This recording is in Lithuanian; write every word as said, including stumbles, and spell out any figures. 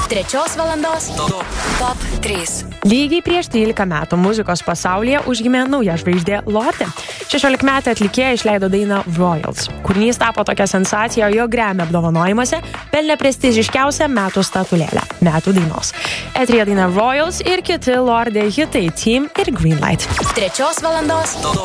Trečios valandos top trys. Lygiai prieš trylika metų muzikos pasaulyje užgimė nauja žvaigždė Lorde. šešiolikmetė atlikėja išleido dainą Royals. Kūrinys tapo tokia sensacija, jo Grammy apdovanojimuose pelnė prestižiškiausią metų statulėlę – metų dainos. Eteryje daina Royals ir kiti Lorde hitai Team ir Greenlight. Trečios valandos